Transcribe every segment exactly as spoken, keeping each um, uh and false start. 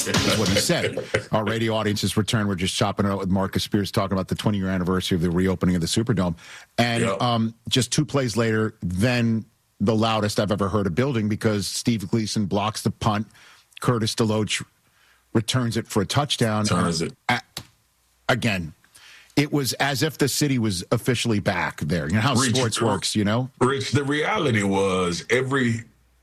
is what he said. Our radio audience's return. We're just chopping it out with Marcus Spears talking about the twenty-year anniversary of the reopening of the Superdome. And yep. um, just two plays later, then the loudest I've ever heard a building because Steve Gleason blocks the punt. Curtis Deloach returns it for a touchdown. Turns it. Uh, again, it was as if the city was officially back there. You know how Rich, sports works, you know? Rich, the reality was every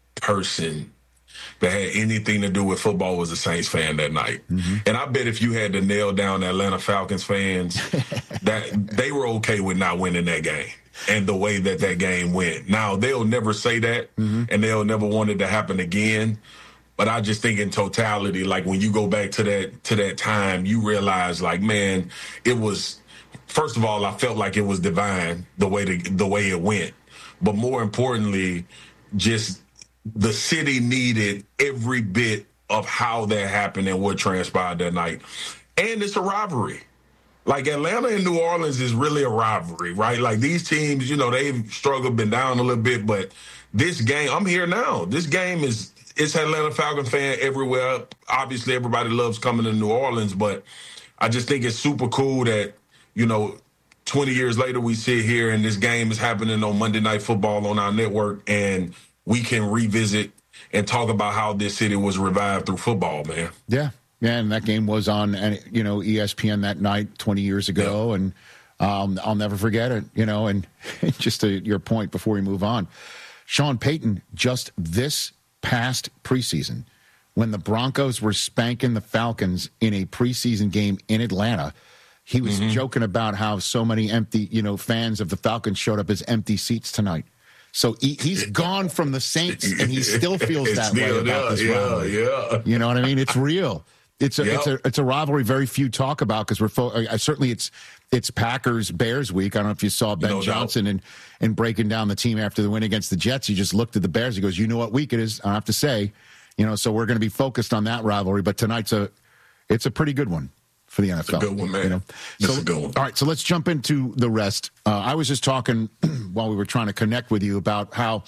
person that had anything to do with football was a Saints fan that night. Mm-hmm. And I bet if you had to nail down the Atlanta Falcons fans, that they were okay with not winning that game and the way that that game went. Now, they'll never say that, mm-hmm. and they'll never want it to happen again. But I just think in totality, like when you go back to that to that time, you realize, like, man, it was, first of all, I felt like it was divine the way the, the way it went. But more importantly, just the city needed every bit of how that happened and what transpired that night. And it's a rivalry. Like, Atlanta and New Orleans is really a rivalry, right? Like, these teams, you know, they've struggled, been down a little bit, but this game, I'm here now. This game is, it's Atlanta Falcon fan everywhere. Obviously, everybody loves coming to New Orleans, but I just think it's super cool that, you know, twenty years later we sit here and this game is happening on Monday Night Football on our network, and we can revisit and talk about how this city was revived through football, man. Yeah. Yeah, and that game was on, you know, E S P N that night twenty years ago, yeah. and um, I'll never forget it, you know, and just to your point before we move on, Sean Payton, just this past preseason, when the Broncos were spanking the Falcons in a preseason game in Atlanta, he was mm-hmm. joking about how so many empty, you know, fans of the Falcons showed up as empty seats tonight. So he, he's gone from the Saints, and he still feels that way about this yeah, rivalry. Yeah. You know what I mean? It's real. It's a, yep. it's a it's a rivalry very few talk about because we're fo- uh, certainly it's it's Packers Bears week. I don't know if you saw Ben no Johnson and and breaking down the team after the win against the Jets. He just looked at the Bears. He goes, "You know what week it is?" I have to say, you know, so we're going to be focused on that rivalry. But tonight's a it's a pretty good one for the N F L. It's a good one, man. You know? So, it's a good one. All right, so let's jump into the rest. Uh, I was just talking while we were trying to connect with you about how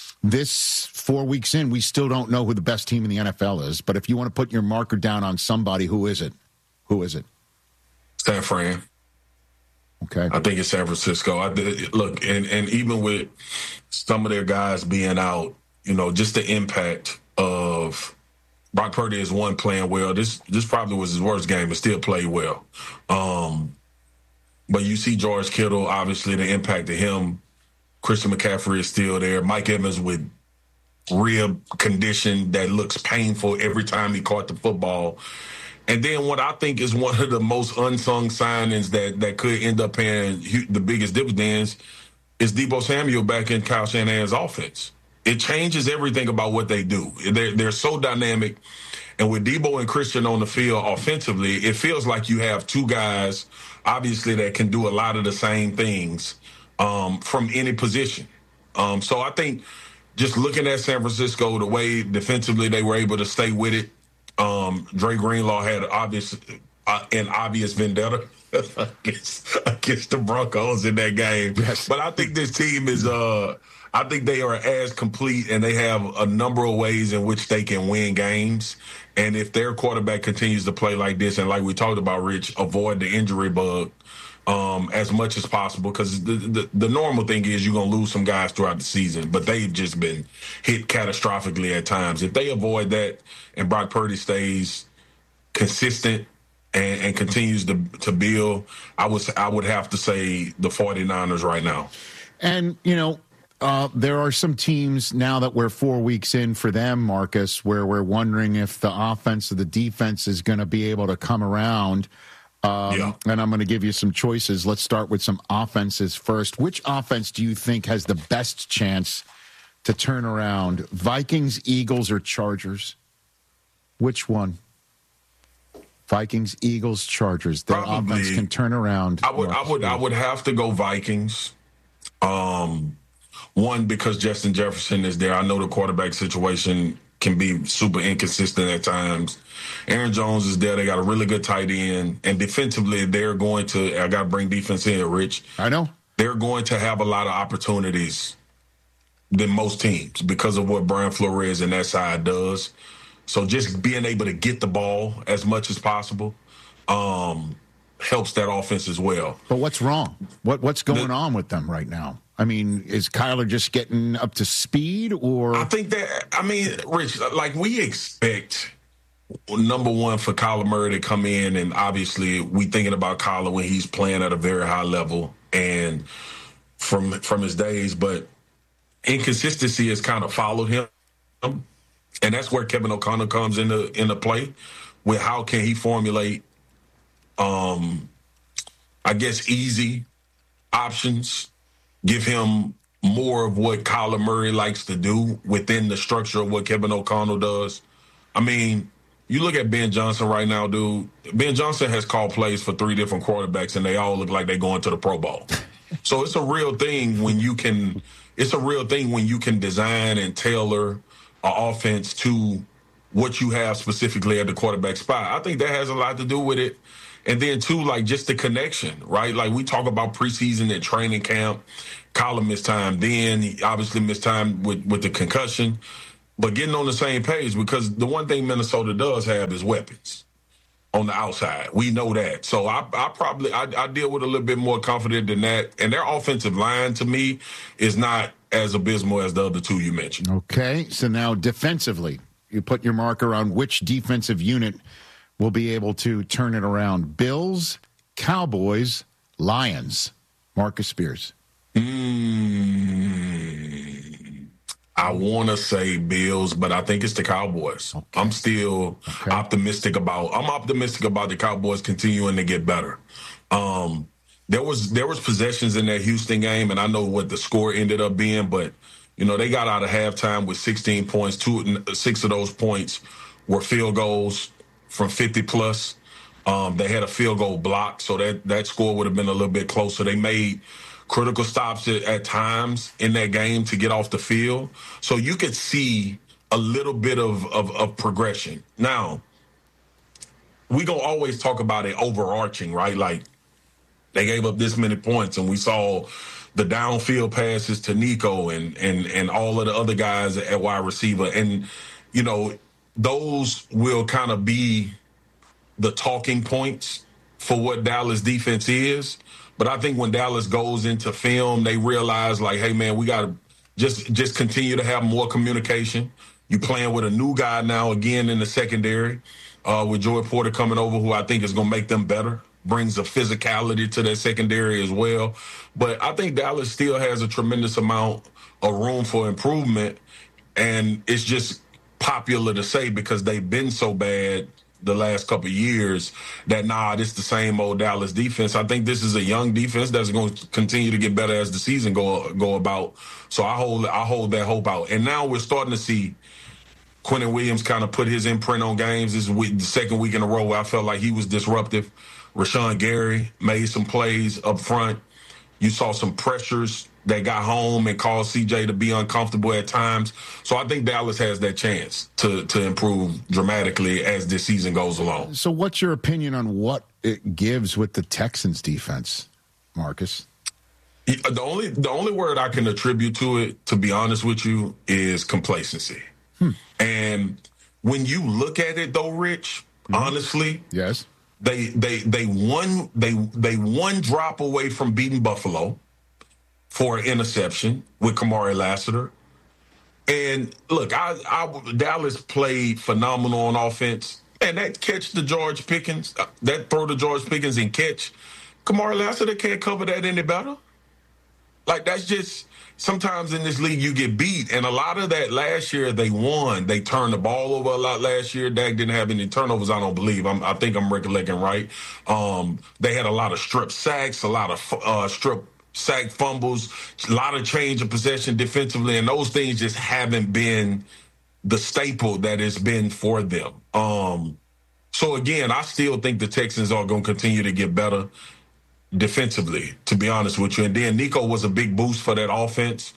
this four weeks in, we still don't know who the best team in the N F L is. But if you want to put your marker down on somebody, who is it? Who is it? San Fran. Okay. I think it's San Francisco. I look, and, and even with some of their guys being out, you know, just the impact of Brock Purdy is one playing well. This this probably was his worst game, but still played well. Um, but you see George Kittle, obviously the impact of him. Christian McCaffrey is still there. Mike Evans with rib condition that looks painful every time he caught the football. And then what I think is one of the most unsung signings that, that could end up paying the biggest dividends is Deebo Samuel back in Kyle Shanahan's offense. It changes everything about what they do. They're, they're so dynamic. And with Deebo and Christian on the field offensively, it feels like you have two guys, obviously, that can do a lot of the same things um, from any position. Um, so I think just looking at San Francisco, the way defensively they were able to stay with it, um, Dre Greenlaw had obvious, uh, an obvious vendetta against, against the Broncos in that game. Yes. But I think this team is uh, – I think they are as complete, and they have a number of ways in which they can win games. And if their quarterback continues to play like this, and like we talked about, Rich, avoid the injury bug um, as much as possible, because the, the, the normal thing is you're going to lose some guys throughout the season, but they've just been hit catastrophically at times. If they avoid that and Brock Purdy stays consistent and, and continues to, to build, I would, I would have to say the 49ers right now. And, you know, Uh, there are some teams now that we're four weeks in for them, Marcus, where we're wondering if the offense or the defense is going to be able to come around. Um, yeah. And I'm going to give you some choices. Let's start with some offenses first. Which offense do you think has the best chance to turn around? Vikings, Eagles, or Chargers? Which one? Vikings, Eagles, Chargers. Their Probably, offense can turn around. I would, I would, I would have to go Vikings. Um, one, because Justin Jefferson is there. I know the quarterback situation can be super inconsistent at times. Aaron Jones is there. They got a really good tight end. And defensively, they're going to, I got to bring defense in, Rich. I know. They're going to have a lot of opportunities than most teams because of what Brian Flores and that side does. So just being able to get the ball as much as possible um, helps that offense as well. But what's wrong? What What's going the, on with them right now? I mean, is Kyler just getting up to speed, or? I think that, I mean, Rich, like we expect, number one, for Kyler Murray to come in, and obviously we thinking about Kyler when he's playing at a very high level and from from his days, but inconsistency has kind of followed him. And that's where Kevin O'Connell comes into into play with how can he formulate, um, I guess, easy options, give him more of what Kyler Murray likes to do within the structure of what Kevin O'Connell does. I mean, you look at Ben Johnson right now, dude. Ben Johnson has called plays for three different quarterbacks, and they all look like they're going to the Pro Bowl. So it's a real thing when you can – it's a real thing when you can design and tailor – offense to what you have specifically at the quarterback spot. I think that has a lot to do with it. And then, too, like just the connection, right? Like we talk about preseason and training camp. Kyler missed time then. He obviously missed time with, with the concussion. But getting on the same page, because the one thing Minnesota does have is weapons on the outside. We know that. So I, I probably I, I deal with a little bit more confident than that. And their offensive line, to me, is not as abysmal as the other two you mentioned. Okay, so now defensively, you put your marker on which defensive unit will be able to turn it around. Bills, Cowboys, Lions. Marcus Spears. Mm, I want to say Bills, but I think it's the Cowboys. Okay. I'm still okay. optimistic about I'm optimistic about the Cowboys continuing to get better. Um There was there was possessions in that Houston game, and I know what the score ended up being, but, you know, they got out of halftime with sixteen points. Two, six of those points were field goals from fifty plus. Um, they had a field goal block, so that, that score would have been a little bit closer. They made critical stops at, at times in that game to get off the field. So you could see a little bit of, of, of progression. Now, we going to always talk about it overarching, right? Like, they gave up this many points, and we saw the downfield passes to Nico and and and all of the other guys at wide receiver. And, you know, those will kind of be the talking points for what Dallas defense is. But I think when Dallas goes into film, they realize, like, hey, man, we got to just, just continue to have more communication. You playing with a new guy now again in the secondary uh, with Joey Porter coming over, who I think is going to make them better. Brings a physicality to that secondary as well. But I think Dallas still has a tremendous amount of room for improvement, and it's just popular to say because they've been so bad the last couple of years that, nah, this is the same old Dallas defense. I think this is a young defense that's going to continue to get better as the season go go about. So I hold I hold that hope out. And now we're starting to see Quentin Williams kind of put his imprint on games. This is the second week in a row where I felt like he was disruptive. Rashawn Gary made some plays up front. You saw some pressures that got home and caused C J to be uncomfortable at times. So I think Dallas has that chance to to improve dramatically as this season goes along. So what's your opinion on what it gives with the Texans defense, Marcus? The only the only word I can attribute to it, to be honest with you, is complacency. Hmm. And when you look at it, though, Rich, mm-hmm. honestly, yes. They they they won they they one drop away from beating Buffalo for an interception with Kamari Lassiter. And look, I, I Dallas played phenomenal on offense. And that catch to George Pickens, that throw to George Pickens and catch, Kamari Lassiter can't cover that any better. Like, that's just, sometimes in this league you get beat. And a lot of that last year they won. They turned the ball over a lot last year. Dak didn't have any turnovers, I don't believe. I'm, I think I'm recollecting right. Um, they had a lot of strip sacks, a lot of uh, strip sack fumbles, a lot of change of possession defensively. And those things just haven't been the staple that it's been for them. Um, so, again, I still think the Texans are going to continue to get better defensively, to be honest with you. And then Nico was a big boost for that offense.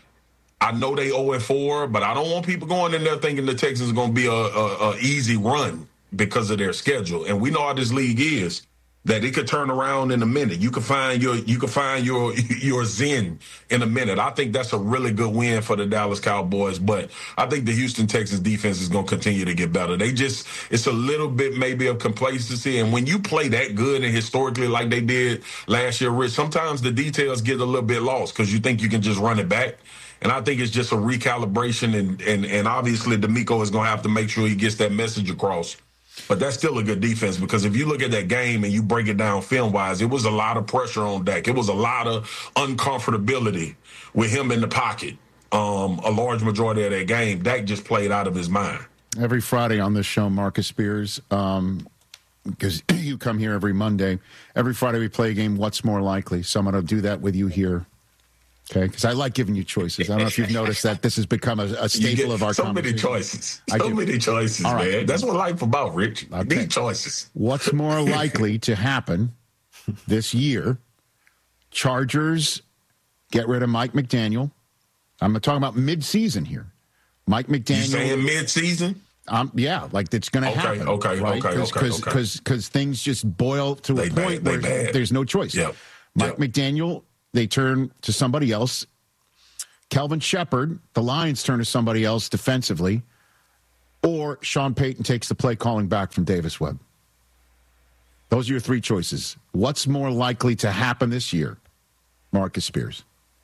I know they oh and four, but I don't want people going in there thinking the Texans are going to be a, a, a easy run because of their schedule. And we know how this league is. that it could turn around in a minute. You can find your you can find your your zen in a minute. I think that's a really good win for the Dallas Cowboys, but I think the Houston Texans defense is going to continue to get better. They just it's a little bit maybe of complacency, and when you play that good and historically like they did last year, Rich, sometimes the details get a little bit lost because you think you can just run it back. And I think it's just a recalibration, and and and obviously DeMeco is going to have to make sure he gets that message across. But that's still a good defense, because if you look at that game and you break it down film-wise, it was a lot of pressure on Dak. It was a lot of uncomfortability with him in the pocket. Um, a large majority of that game, Dak just played out of his mind. Every Friday on this show, Marcus Spears, um, because you come here every Monday, every Friday we play a game, What's More Likely? So I'm going to do that with you here. Okay, because I like giving you choices. I don't know if you've noticed that this has become a, a staple of our so conversation. So many choices. So many choices, right, man. That's what life about, Rich. Okay. Need choices. What's more likely to happen this year? Chargers get rid of Mike McDaniel. I'm talking about mid-season here. Mike McDaniel. You saying mid-season? Um, yeah, like it's going to okay, happen. Okay, right? okay, Cause, okay, Cause, okay. Because because things just boil to they a point bad, where there's no choice. Yep. Mike yep. McDaniel, they turn to somebody else. Kelvin Shepard, the Lions turn to somebody else defensively, or Sean Payton takes the play calling back from Davis Webb. Those are your three choices. What's more likely to happen this year? Marcus Spears.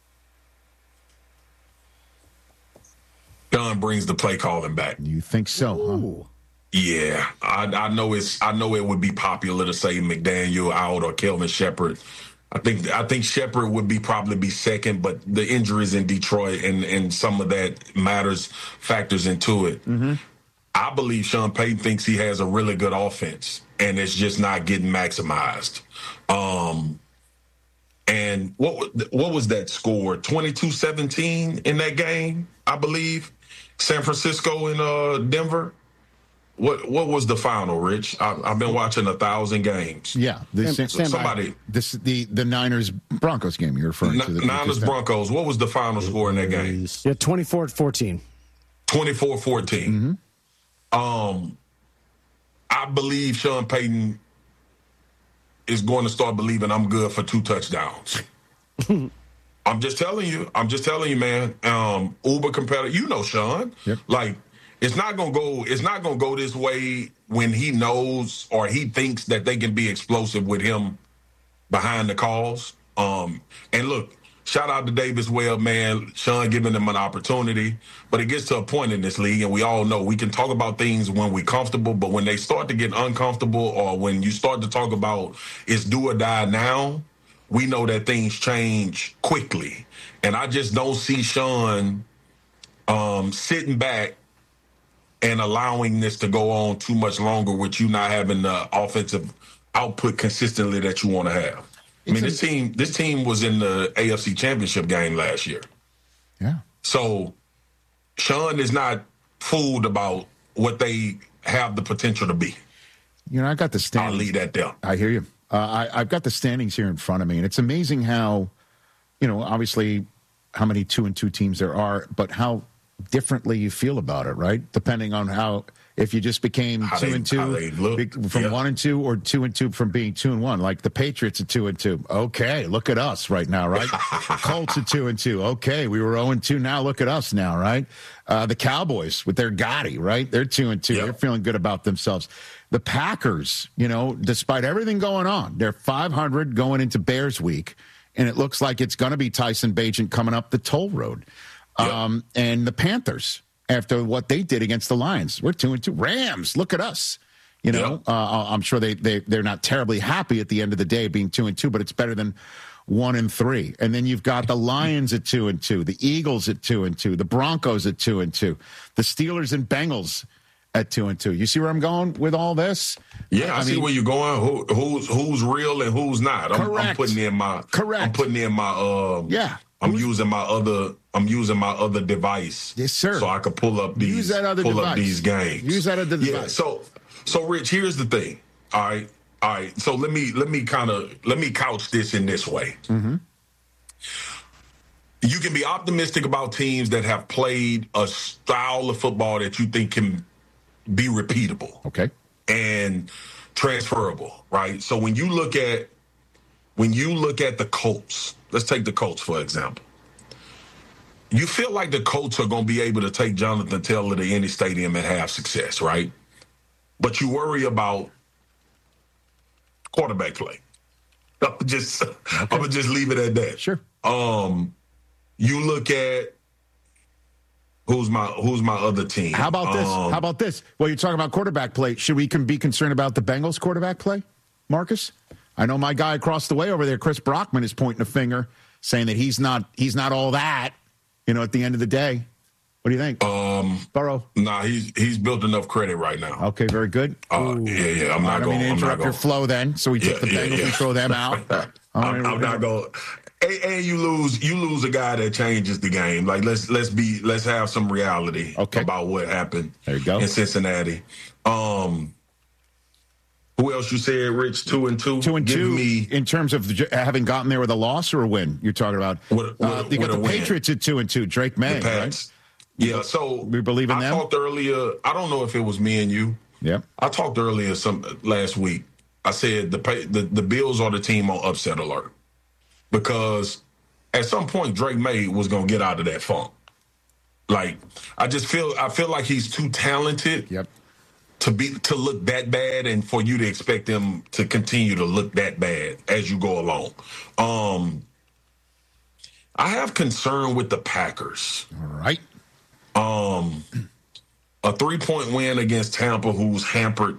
Don brings the play calling back. You think so, Ooh. huh? Yeah, I, I know it's. I know it would be popular to say McDaniel out or Kelvin Shepard. I think. I think Shepard would be probably be second, but the injuries in Detroit and and some of that matters factors into it. Mm-hmm. I believe Sean Payton thinks he has a really good offense, and it's just not getting maximized. Um, and what what was that score? twenty-two seventeen in that game, I believe. San Francisco and uh, Denver. What what was the final, Rich? I, I've been watching a thousand games. Yeah, the, Sam, stand somebody. This the the Niners Broncos game you're referring N- to. The, Niners Broncos. What was the final score in that game? Yeah, twenty-four fourteen. twenty-four fourteen. Mm-hmm. Um, I believe Sean Payton is going to start believing I'm good for two touchdowns. I'm just telling you. I'm just telling you, man. Um, uber competitive. You know, Sean. Yep. Like, it's not gonna go. It's not gonna go this way when he knows or he thinks that they can be explosive with him behind the calls. Um, and look, shout out to Davis Webb, man. Sean giving them an opportunity, but it gets to a point in this league, and we all know we can talk about things when we're comfortable, but when they start to get uncomfortable, or when you start to talk about it's do or die now, we know that things change quickly. And I just don't see Sean um, sitting back and allowing this to go on too much longer with you not having the offensive output consistently that you want to have. I mean, this team this team was in the A F C Championship game last year. Yeah. So Sean is not fooled about what they have the potential to be. You know, I got the standings. I'll leave that there. I hear you. Uh, I, I've got the standings here in front of me, and it's amazing how, you know, obviously how many two and two teams there are, but how differently you feel about it, right? Depending on how, if you just became how two they, and two from yeah. one and two, or two and two from being two and one, like the Patriots at two and two. Okay, look at us right now, right? Colts at two and two. Okay, we were zero and two. Now look at us now, right? Uh, the Cowboys with their Gotti, right? They're two and two. Yep. They're feeling good about themselves. The Packers, you know, despite everything going on, they're five hundred going into Bears week, and it looks like it's going to be Tyson Bagent coming up the toll road. Yep. Um, and the Panthers, after what they did against the Lions, we're two and two. Rams, look at us. You know, yep. uh, I'm sure they, they, they're not terribly happy at the end of the day being two and two, but it's better than one and three. And then you've got the Lions at two and two, the Eagles at two and two, the Broncos at two and two, the Steelers and Bengals at two and two. You see where I'm going with all this? Yeah, I, I see mean, where you're going. Who, who's who's real and who's not? I'm, I'm putting in my correct. I'm putting in my um. Yeah. I'm who's, using my other. I'm using my other device. Yes, sir. So I can pull up these. Use that other pull device. up these games. Use that other device. Yeah. So so Rich, here's the thing. All right. All right. So let me let me kind of let me couch this in this way. Mm-hmm. You can be optimistic about teams that have played a style of football that you think can be repeatable. Okay. And and transferable, right? So when you look at when you look at the Colts, let's take the Colts for example. You feel like the Colts are going to be able to take Jonathan Taylor to any stadium and have success, right? But you worry about quarterback play. I'm just, okay. I'm gonna just leave it at that. Sure. Um, you look at who's my who's my other team. How about this? Um, How about this? Well, you're talking about quarterback play. Should we can be concerned about the Bengals quarterback play, Marcus? I know my guy across the way over there, Chris Brockman, is pointing a finger, saying that he's not he's not all that. You know, at the end of the day. What do you think? Um, Burrow? Nah, he's he's built enough credit right now. Okay, very good. Uh, yeah, yeah. I'm not going to interrupt your flow then. So we yeah, took the yeah, Bengals yeah. and throw them out. I'm, I'm not going. And, and you lose you lose a guy that changes the game. Like let's let's be let's have some reality okay. about what happened. There you go. In Cincinnati. Um, who else you said, Rich? Two and two. Two and Give two. Me, in terms of having gotten there with a loss or a win, you're talking about. With, with, uh, you got the win. Patriots at two and two. Drake May, the right? Yeah, so we believe in I them. I talked earlier. I don't know if it was me and you. Yeah. I talked earlier some last week. I said the the, the Bills are the team on upset alert because at some point Drake May was gonna get out of that funk. Like I just feel I feel like he's too talented. Yep. To be to look that bad and for you to expect him to continue to look that bad as you go along. Um, I have concern with the Packers. All right. Um, a three-point win against Tampa, who's hampered.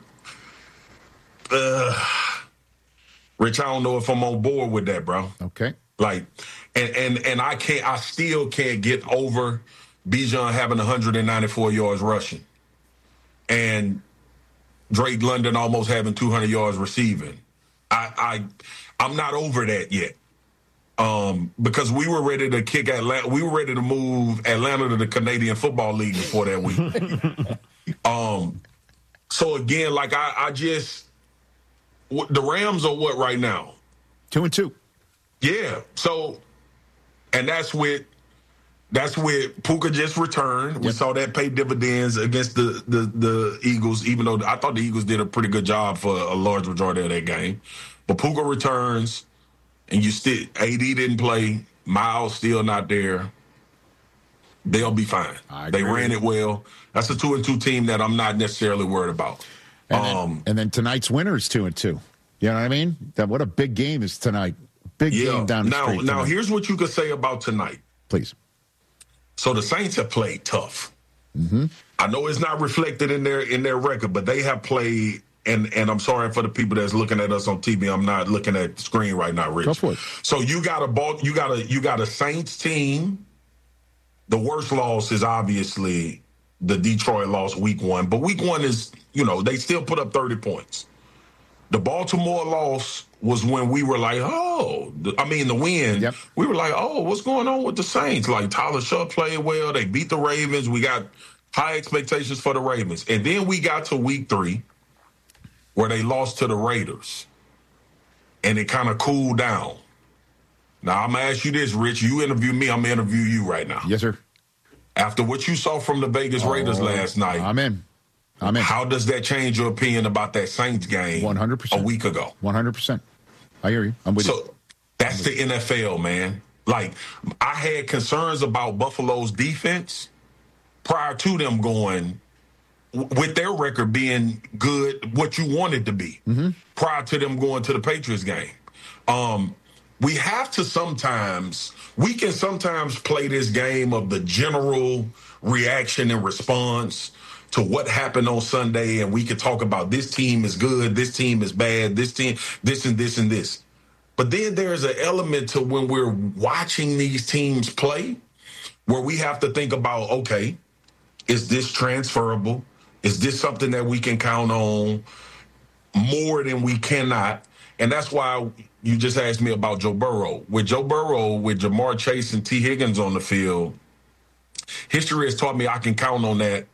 Uh, Rich, I don't know if I'm on board with that, bro. Okay. Like, and and and I can't. I still can't get over Bijan having one hundred ninety-four yards rushing, and Drake London almost having two hundred yards receiving. I, I I'm not over that yet. Um, because we were ready to kick Atlanta, we were ready to move Atlanta to the Canadian Football League before that week. um, so again, like I, I just the Rams are what right now? Two and two. Yeah. So, and that's with that's with Puka just returned. Yep. We saw that pay dividends against the, the the Eagles, even though I thought the Eagles did a pretty good job for a large majority of that game. But Puka returns. And you still, A D didn't play. Miles still not there. They'll be fine. They ran it well. That's a two and two team that I'm not necessarily worried about. And, um, then, and then tonight's winner is two and two. You know what I mean? That what a big game is tonight. Big yeah. game down the now, street. Now, tonight. here's what you could say about tonight. Please. So the Saints have played tough. Mm-hmm. I know it's not reflected in their in their record, but they have played. And and I'm sorry for the people that's looking at us on T V. I'm not looking at the screen right now, Rich. Go for it. So you got a ball, you got a you got a Saints team. The worst loss is obviously the Detroit loss week one, but week one is, you know, they still put up thirty points. The Baltimore loss was when we were like, oh, I mean the win. Yep. We were like, oh, what's going on with the Saints? Like Tyler Shutt played well. They beat the Ravens. We got high expectations for the Ravens, and then we got to week three, where they lost to the Raiders, and it kind of cooled down. Now, I'm going to ask you this, Rich. You interview me, I'm going to interview you right now. Yes, sir. After what you saw from the Vegas oh, Raiders last night, I'm in. I'm in. How does that change your opinion about that Saints game one hundred percent. a week ago? one hundred percent. I hear you. I'm with so, you. So that's the N F L, man. Like, I had concerns about Buffalo's defense prior to them going – with their record being good, what you wanted to be, mm-hmm. prior to them going to the Patriots game. Um, we have to sometimes, we can sometimes play this game of the general reaction and response to what happened on Sunday, and we can talk about this team is good, this team is bad, this team, this and this and this. But then there's an element to when we're watching these teams play where we have to think about, okay, is this transferable? Is this something that we can count on more than we cannot? And that's why you just asked me about Joe Burrow. With Joe Burrow, with Jamar Chase and T. Higgins on the field, history has taught me I can count on that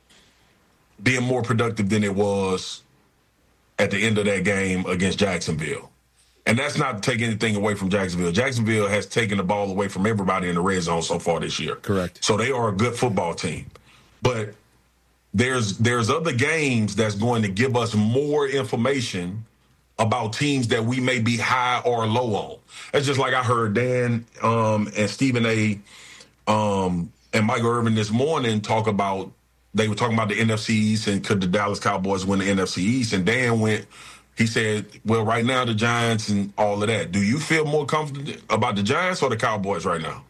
being more productive than it was at the end of that game against Jacksonville. And that's not to take anything away from Jacksonville. Jacksonville has taken the ball away from everybody in the red zone so far this year. Correct. So they are a good football team. But there's there's other games that's going to give us more information about teams that we may be high or low on. It's just like I heard Dan um, and Stephen A. Um, and Michael Irvin this morning talk about, they were talking about the N F C East and could the Dallas Cowboys win the N F C East. And Dan went, he said, well, right now the Giants and all of that. Do you feel more confident about the Giants or the Cowboys right now?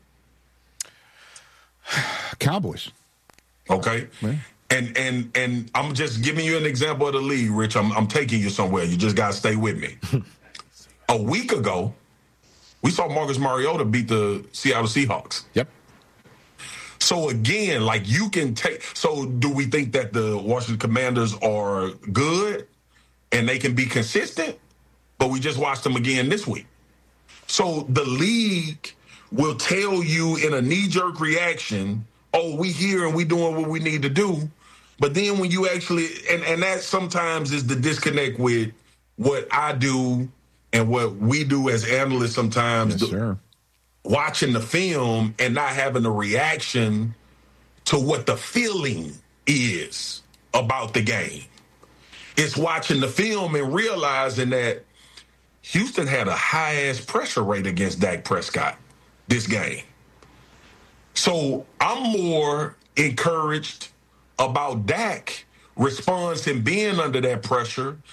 Cowboys. Okay. Yeah. And and and I'm just giving you an example of the league, Rich. I'm I'm taking you somewhere. You just got to stay with me. A week ago, we saw Marcus Mariota beat the Seattle Seahawks. Yep. So again, like you can take. So do we think that the Washington Commanders are good and they can be consistent? But we just watched them again this week. So the league will tell you in a knee-jerk reaction, oh, we here and we doing what we need to do. But then when you actually, and, and that sometimes is the disconnect with what I do and what we do as analysts sometimes, yes, do, sir. watching the film and not having a reaction to what the feeling is about the game. It's watching the film and realizing that Houston had a high-ass pressure rate against Dak Prescott this game. So I'm more encouraged about Dak response and being under that pressure